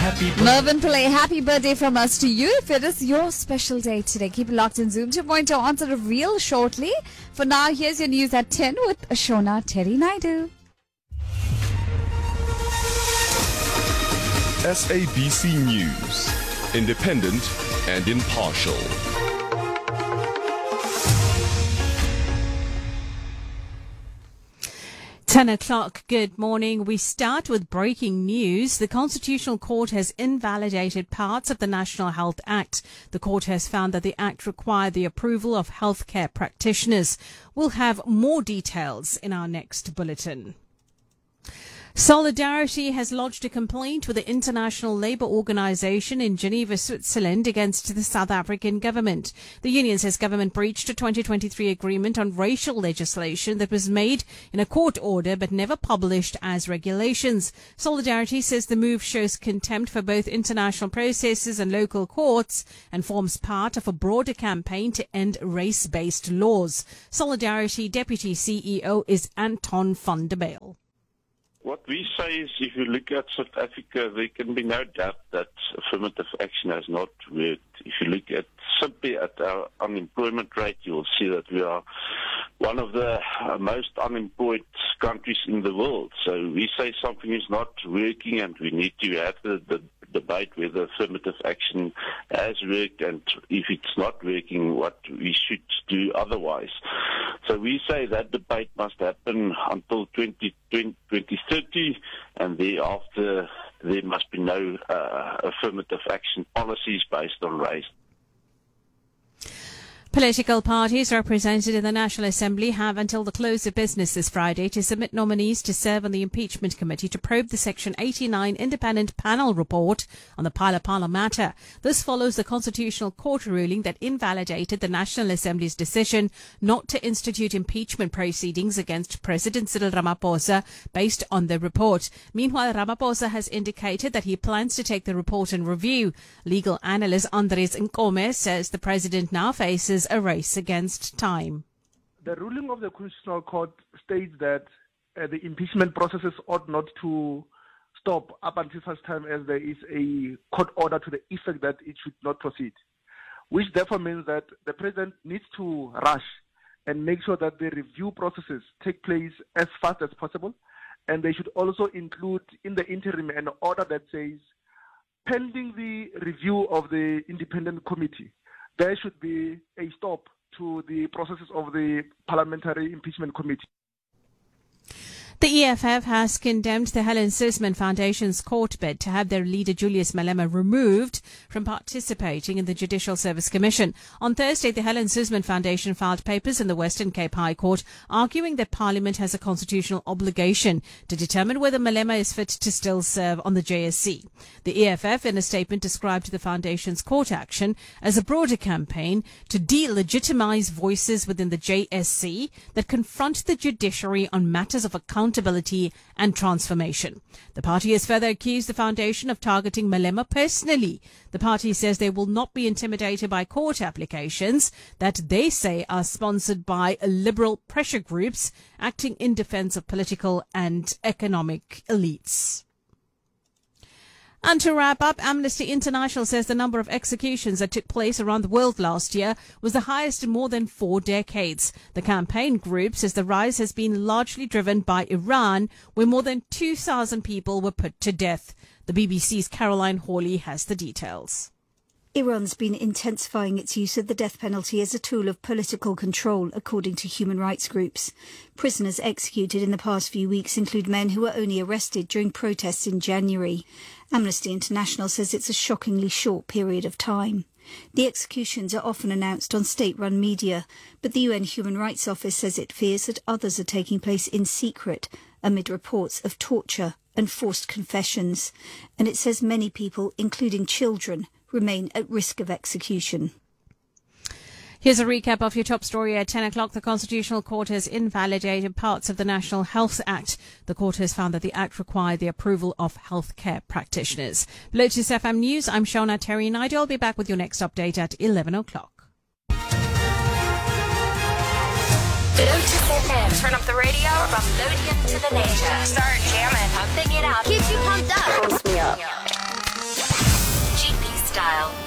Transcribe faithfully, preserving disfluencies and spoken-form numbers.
Happy birthday. Mervyn Pillay, happy birthday from us to you. If it is your special day today, keep it locked in Zoom. two point oh answer reveal shortly. For now, here's your news at ten with Ashona Terry Naidu. S A B C News, independent and impartial. ten o'clock, good morning. We start with breaking news. The Constitutional Court has invalidated parts of the National Health Act. The court has found that the Act required the approval of healthcare practitioners. We'll have more details in our next bulletin. Solidarity has lodged a complaint with the International Labour Organization in Geneva, Switzerland against the South African government. The union says government breached a twenty twenty-three agreement on racial legislation that was made in a court order but never published as regulations. Solidarity says the move shows contempt for both international processes and local courts and forms part of a broader campaign to end race-based laws. Solidarity Deputy C E O is Anton van der Bijl. What we say is, if you look at South Africa, there can be no doubt that affirmative action has not worked. If you look at simply at our unemployment rate, you will see that we are one of the most unemployed countries in the world. So we say something is not working, and we need to have the, the debate whether affirmative action has worked, and if it's not working, what we should do otherwise. So we say that debate must happen until twenty thirty, and thereafter there must be no uh, affirmative action policies based on race. Political parties represented in the National Assembly have until the close of business this Friday to submit nominees to serve on the Impeachment Committee to probe the Section eighty-nine independent panel report on the Phala Phala matter. This follows the Constitutional Court ruling that invalidated the National Assembly's decision not to institute impeachment proceedings against President Cyril Ramaphosa based on the report. Meanwhile, Ramaphosa has indicated that he plans to take the report in review. Legal analyst Andres Nkome says the president now faces a race against time. The ruling of the Constitutional Court states that uh, the impeachment processes ought not to stop up until such time as there is a court order to the effect that it should not proceed, which therefore means that the president needs to rush and make sure that the review processes take place as fast as possible, and they should also include in the interim an order that says, pending the review of the independent committee, there should be a stop to the processes of the Parliamentary Impeachment Committee. The E F F has condemned the Helen Suzman Foundation's court bid to have their leader Julius Malema removed from participating in the Judicial Service Commission. On Thursday, the Helen Suzman Foundation filed papers in the Western Cape High Court arguing that Parliament has a constitutional obligation to determine whether Malema is fit to still serve on the J S C. The E F F, in a statement, described the Foundation's court action as a broader campaign to delegitimize voices within the J S C that confront the judiciary on matters of accountability and transformation. The party has further accused the foundation of targeting Malema personally. The party says they will not be intimidated by court applications that they say are sponsored by liberal pressure groups acting in defense of political and economic elites. And to wrap up, Amnesty International says the number of executions that took place around the world last year was the highest in more than four decades. The campaign group says the rise has been largely driven by Iran, where more than two thousand people were put to death. The B B C's Caroline Hawley has the details. Iran's been intensifying its use of the death penalty as a tool of political control, according to human rights groups. Prisoners executed in the past few weeks include men who were only arrested during protests in January. Amnesty International says it's a shockingly short period of time. The executions are often announced on state-run media, but the U N Human Rights Office says it fears that others are taking place in secret amid reports of torture and forced confessions. And it says many people, including children, remain at risk of execution. Here's a recap of your top story at ten o'clock. The Constitutional Court has invalidated parts of the National Health Act. The court has found that the Act required the approval of healthcare practitioners. Lotus F M News, I'm Shona Terry Naidu. I'll be back with your next update at eleven o'clock. Lotus F M. Turn up the radio from Lothian to the nation. Start jamming. Pumping it up. Keeps you pumped up. Pumps me up. dial.